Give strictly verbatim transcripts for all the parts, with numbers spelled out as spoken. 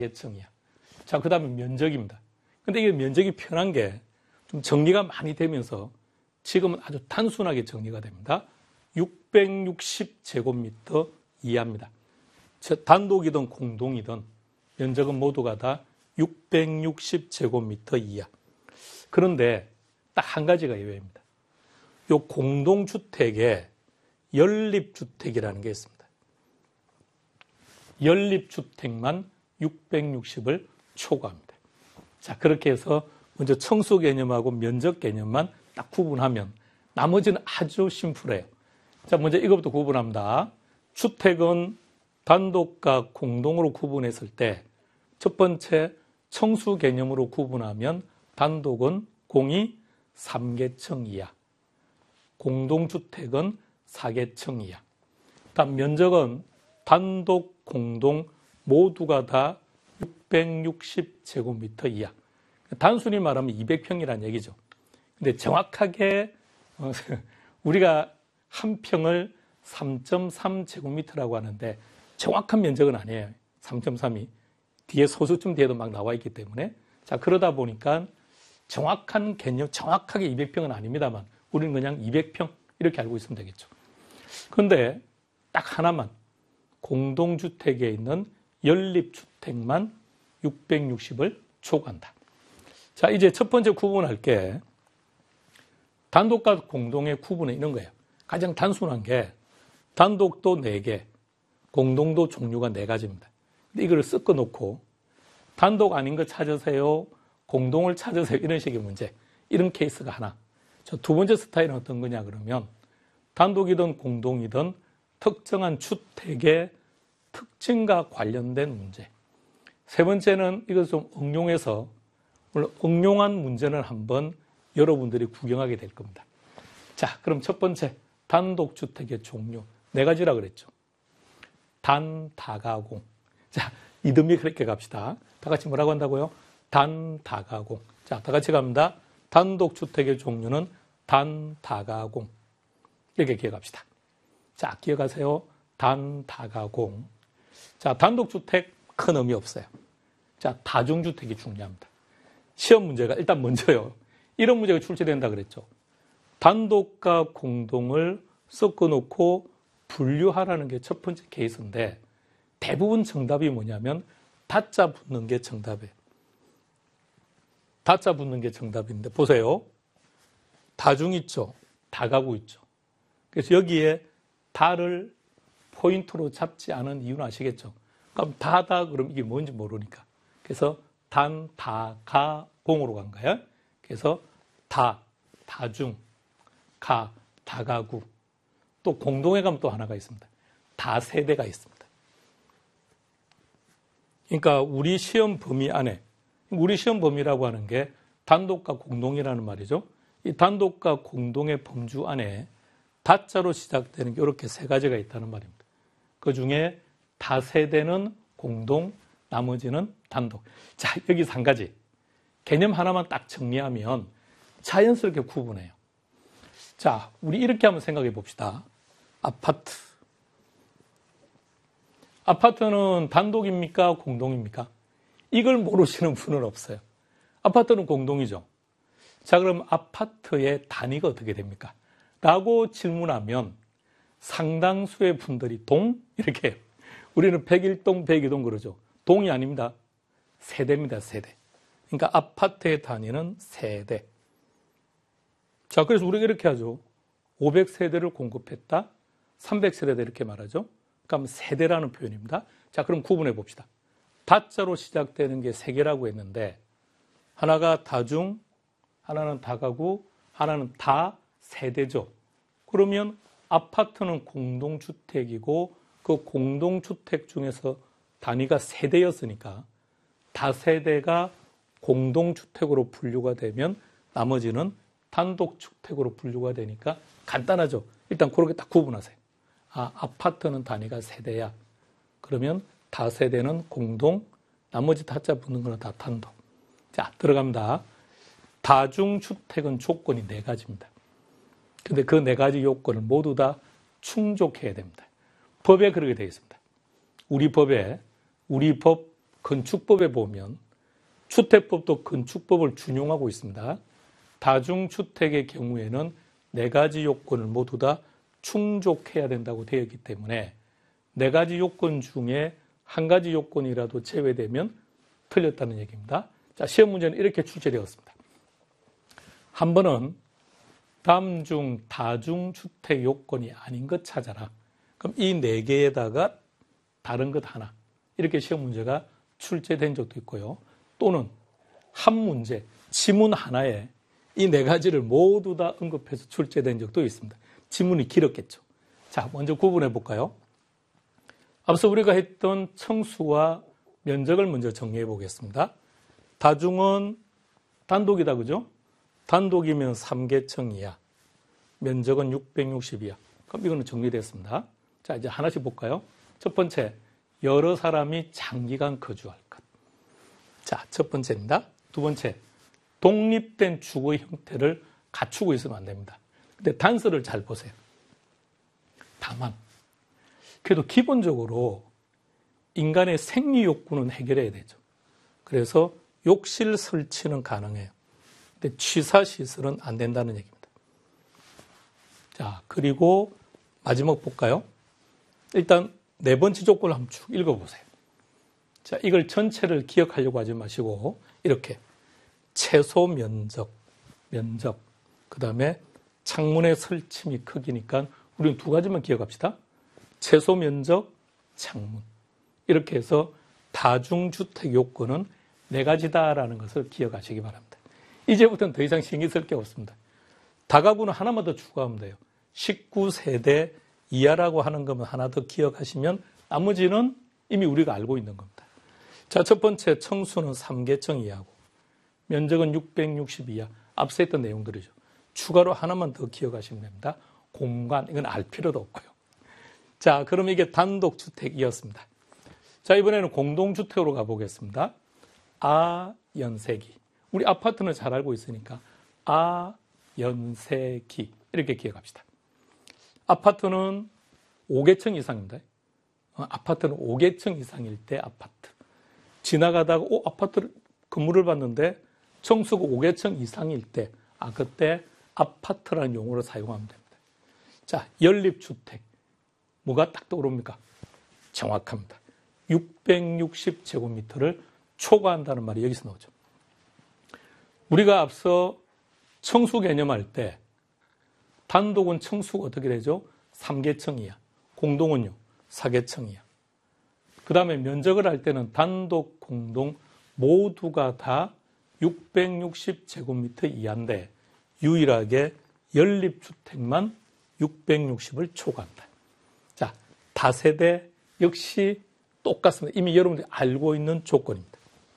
계층이야. 자, 그 다음에 면적입니다. 근데 이게 면적이 편한 게 좀 정리가 많이 되면서 지금은 아주 단순하게 정리가 됩니다. 육백육십 제곱미터 이하입니다. 단독이든 공동이든 면적은 모두가 다 육백육십 제곱미터 이하. 그런데 딱 한 가지가 예외입니다. 이 공동주택에 연립주택이라는 게 있습니다. 연립주택만 육백육십을 초과합니다. 자, 그렇게 해서 먼저 청수 개념하고 면적 개념만 딱 구분하면 나머지는 아주 심플해요. 자, 먼저 이것부터 구분합니다. 주택은 단독과 공동으로 구분했을 때 첫 번째 청수 개념으로 구분하면 단독은 공이 삼 계층 이하, 공동주택은 사 계층 이하. 다음 면적은 단독, 공동 모두가 다 육백육십 제곱미터 이하. 단순히 말하면 이백 평이라는 얘기죠. 근데 정확하게 우리가 한 평을 삼 점 삼 제곱미터라고 하는데 정확한 면적은 아니에요. 삼 점 삼이. 뒤에 소수점 뒤에도 막 나와 있기 때문에. 자, 그러다 보니까 정확한 개념, 정확하게 이백 평은 아닙니다만 우리는 그냥 이백 평 이렇게 알고 있으면 되겠죠. 그런데 딱 하나만 공동주택에 있는 연립주택만 육백육십을 초과한다. 자, 이제 첫 번째 구분할게 단독과 공동의 구분은 이런 거예요. 가장 단순한 게 단독도 네 개, 공동도 종류가 네 가지입니다. 근데 이거를 섞어 놓고 단독 아닌 거 찾으세요, 공동을 찾으세요 이런 식의 문제, 이런 케이스가 하나. 저 두 번째 스타일은 어떤 거냐 그러면 단독이든 공동이든 특정한 주택의 특징과 관련된 문제. 세 번째는 이것을 좀 응용해서 물론 응용한 문제는 한번 여러분들이 구경하게 될 겁니다. 자, 그럼 첫 번째 단독주택의 종류 네 가지라 그랬죠. 단, 다가공. 자, 이듬히 그렇게 갑시다. 다 같이 뭐라고 한다고요? 단, 다가공. 자, 다 같이 갑니다. 단독주택의 종류는 단, 다가공. 이렇게 기억합시다. 자, 기억하세요. 단, 다가공. 자, 단독주택 큰 의미 없어요. 자, 다중주택이 중요합니다. 시험 문제가 일단 먼저요. 이런 문제가 출제된다 그랬죠. 단독과 공동을 섞어놓고 분류하라는 게 첫 번째 케이스인데 대부분 정답이 뭐냐면 다자 붙는 게 정답이에요. 다자 붙는 게 정답인데 보세요. 다중 있죠. 다가구 있죠. 그래서 여기에 다를 포인트로 잡지 않은 이유는 아시겠죠? 그럼 다다 그럼 이게 뭔지 모르니까. 그래서 단, 다, 가, 공으로 간 거예요. 그래서 다, 다중, 가, 다가구. 또 공동에 가면 또 하나가 있습니다. 다세대가 있습니다. 그러니까 우리 시험 범위 안에, 우리 시험 범위라고 하는 게 단독과 공동이라는 말이죠. 이 단독과 공동의 범주 안에 다자로 시작되는 게 이렇게 세 가지가 있다는 말입니다. 그 중에 다세대는 공동, 나머지는 단독. 자, 여기서 한 가지. 개념 하나만 딱 정리하면 자연스럽게 구분해요. 자, 우리 이렇게 한번 생각해 봅시다. 아파트. 아파트는 단독입니까? 공동입니까? 이걸 모르시는 분은 없어요. 아파트는 공동이죠. 자, 그럼 아파트의 단위가 어떻게 됩니까? 라고 질문하면 상당수의 분들이 동? 이렇게 해요. 우리는 백일 동, 백이 동 그러죠. 동이 아닙니다. 세대입니다, 세대. 그러니까 아파트의 단위는 세대. 자, 그래서 우리가 이렇게 하죠. 오백 세대를 공급했다. 삼백 세대 이렇게 말하죠. 그럼 세대라는 표현입니다. 자, 그럼 구분해 봅시다. 다자로 시작되는 게 세 개라고 했는데 하나가 다중, 하나는 다가구, 하나는 다세대죠. 그러면 아파트는 공동주택이고 그 공동주택 중에서 단위가 세대였으니까 다세대가 공동주택으로 분류가 되면 나머지는 단독주택으로 분류가 되니까 간단하죠. 일단 그렇게 딱 구분하세요. 아, 아파트는 단위가 세대야. 그러면 다세대는 공동, 나머지 다자 붙는 거는 다 단독. 자, 들어갑니다. 다중주택은 조건이 네 가지입니다. 근데 그 네 가지 요건을 모두 다 충족해야 됩니다. 법에 그렇게 되어 있습니다. 우리 법에, 우리 법 건축법에 보면 주택법도 건축법을 준용하고 있습니다. 다중주택의 경우에는 네 가지 요건을 모두 다 충족해야 된다고 되어 있기 때문에 네 가지 요건 중에 한 가지 요건이라도 제외되면 틀렸다는 얘기입니다. 자, 시험 문제는 이렇게 출제되었습니다. 한 번은 다음 중 다중주택 요건이 아닌 것 찾아라. 그럼 이 네 개에다가 다른 것 하나. 이렇게 시험 문제가 출제된 적도 있고요. 또는 한 문제, 지문 하나에 이 네 가지를 모두 다 언급해서 출제된 적도 있습니다. 지문이 길었겠죠. 자, 먼저 구분해 볼까요? 앞서 우리가 했던 청수와 면적을 먼저 정리해 보겠습니다. 다중은 단독이다, 그죠? 단독이면 삼 계층 이하, 면적은 육백육십 이하. 그럼 이거는 정리됐습니다. 자, 이제 하나씩 볼까요? 첫 번째, 여러 사람이 장기간 거주할 것. 자, 첫 번째입니다. 두 번째, 독립된 주거 형태를 갖추고 있으면 안 됩니다. 근데 단서를 잘 보세요. 다만, 그래도 기본적으로 인간의 생리 욕구는 해결해야 되죠. 그래서 욕실 설치는 가능해요. 근데 취사시설은 안 된다는 얘기입니다. 자, 그리고 마지막 볼까요? 일단 네 번째 조건을 한번 쭉 읽어보세요. 자, 이걸 전체를 기억하려고 하지 마시고 이렇게 최소 면적, 면적, 그 다음에 창문의 설치 및 크기니까 우리는 두 가지만 기억합시다. 최소 면적, 창문. 이렇게 해서 다중주택 요건은 네 가지다라는 것을 기억하시기 바랍니다. 이제부터는 더 이상 신경 쓸 게 없습니다. 다가구는 하나만 더 추가하면 돼요. 십구 세대 이하라고 하는 것만 하나 더 기억하시면 나머지는 이미 우리가 알고 있는 겁니다. 자, 첫 번째 청수는 삼 계층 이하고 면적은 육백육십 이하. 앞서 했던 내용들이죠. 추가로 하나만 더 기억하시면 됩니다. 공간, 이건 알 필요도 없고요. 자, 그럼 이게 단독주택이었습니다. 자, 이번에는 공동주택으로 가보겠습니다. 아, 연세기. 우리 아파트는 잘 알고 있으니까 아, 연세기. 이렇게 기억합시다. 아파트는 오 계층 이상입니다. 아파트는 오 계층 이상일 때 아파트. 지나가다가 오, 아파트 건물을 봤는데 청수가 오 계층 이상일 때, 아, 그때 아파트라는 용어를 사용하면 됩니다. 자, 연립주택. 뭐가 딱 떠오릅니까? 정확합니다. 육백육십 제곱미터를 초과한다는 말이 여기서 나오죠. 우리가 앞서 청수 개념할 때 단독은 청수가 어떻게 되죠? 삼 계층 이하. 공동은요? 사 계층 이하. 그 다음에 면적을 할 때는 단독, 공동 모두가 다 육백육십 제곱미터 이하인데 유일하게 연립주택만 육백육십을 초과한다. 자, 다세대 역시 똑같습니다. 이미 여러분들이 알고 있는 조건입니다.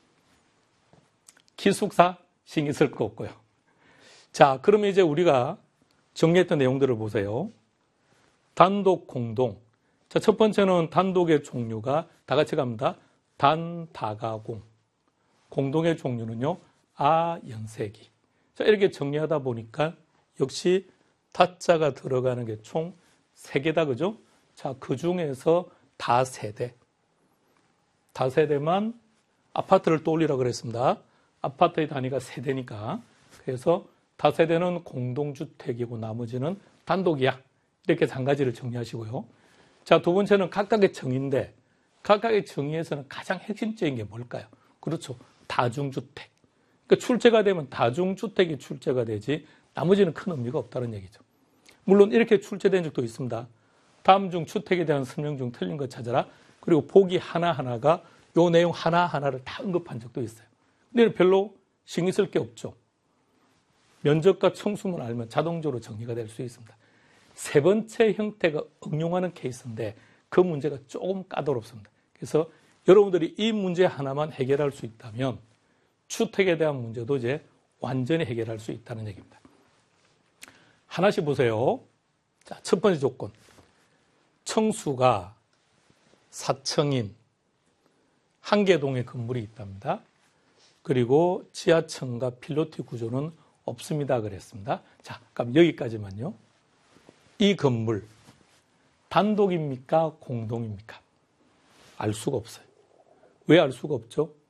기숙사 신경 쓸 거 없고요. 자, 그러면 이제 우리가 정리했던 내용들을 보세요. 단독, 공동. 자, 첫 번째는 단독의 종류가 다 같이 갑니다. 단, 다가공. 공동의 종류는요, 아, 연세기. 자, 이렇게 정리하다 보니까 역시 다자가 들어가는 게 총 세 개다, 그죠? 자, 그 중에서 다세대. 다세대만 아파트를 떠올리라고 그랬습니다. 아파트의 단위가 세대니까. 그래서 다세대는 공동주택이고 나머지는 단독이야. 이렇게 한 가지를 정리하시고요. 자, 두 번째는 각각의 정의인데 각각의 정의에서는 가장 핵심적인 게 뭘까요? 그렇죠. 다중주택. 그러니까 출제가 되면 다중주택이 출제가 되지 나머지는 큰 의미가 없다는 얘기죠. 물론 이렇게 출제된 적도 있습니다. 다음 중 주택에 대한 설명 중 틀린 거 찾아라. 그리고 보기 하나하나가 요 내용 하나하나를 다 언급한 적도 있어요. 근데 별로 신경 쓸 게 없죠. 면적과 청수만 알면 자동적으로 정리가 될 수 있습니다. 세 번째 형태가 응용하는 케이스인데 그 문제가 조금 까다롭습니다. 그래서 여러분들이 이 문제 하나만 해결할 수 있다면 주택에 대한 문제도 이제 완전히 해결할 수 있다는 얘기입니다. 하나씩 보세요. 자, 첫 번째 조건. 청수가 사층인 한 개 동의 건물이 있답니다. 그리고 지하층과 필로티 구조는 없습니다. 그랬습니다. 자, 그럼 여기까지만요. 이 건물 단독입니까? 공동입니까? 알 수가 없어요. 왜 알 수가 없죠?